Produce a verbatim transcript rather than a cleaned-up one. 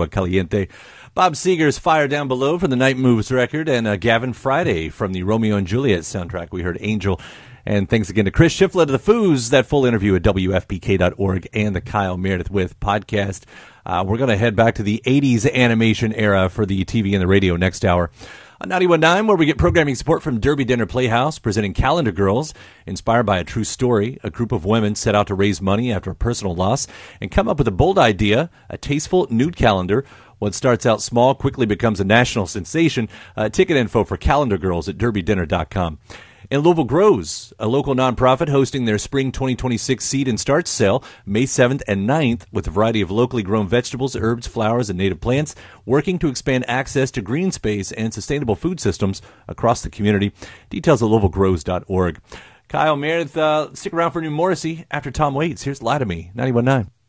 Agua Caliente. Bob Seger's Fire Down Below from the Night Moves record, and uh, Gavin Friday from the Romeo and Juliet soundtrack. We heard Angel. And thanks again to Chris Shiflett of the Foos. That full interview at W F P K dot org and the Kyle Meredith With podcast. Uh, we're going to head back to the eighties animation era for the T V and the radio next hour. On ninety-one point nine, where we get programming support from Derby Dinner Playhouse, presenting Calendar Girls, inspired by a true story. A group of women set out to raise money after a personal loss and come up with a bold idea, a tasteful nude calendar. What starts out small quickly becomes a national sensation. Uh, ticket info for Calendar Girls at derby dinner dot com. And Louisville Grows, a local nonprofit hosting their spring twenty twenty-six seed and starch sale May seventh and ninth with a variety of locally grown vegetables, herbs, flowers, and native plants, working to expand access to green space and sustainable food systems across the community. Details at louisville grows dot org. Kyle Meredith, uh, stick around for New Morrissey after Tom Waits. Here's Lie to Me, ninety-one point nine.